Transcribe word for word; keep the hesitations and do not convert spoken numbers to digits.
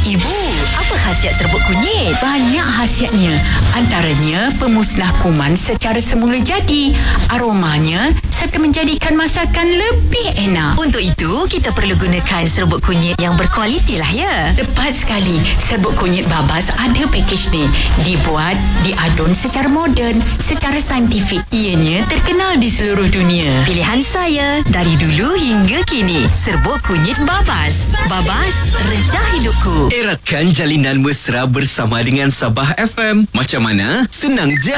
Ibu, apa khasiat serbuk kunyit? Banyak khasiatnya. Antaranya pemusnah kuman secara semula jadi, aromanya serta menjadikan masakan lebih enak. Untuk itu, kita perlu gunakan serbuk kunyit yang berkualiti lah ya. Tepat sekali. Serbuk kunyit Babas ada pakej ni. Dibuat, diadun secara moden, secara saintifik. Ianya terkenal di seluruh dunia. Pilihan saya dari dulu hingga kini. Serbuk kunyit Babas. Babas, rencah hidupku. Eratkan jalinan mesra bersama dengan Sabah F M. Macam mana? Senang je.